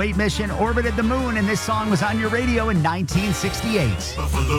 Apollo 8 mission orbited the moon, and this song was on your radio in 1968.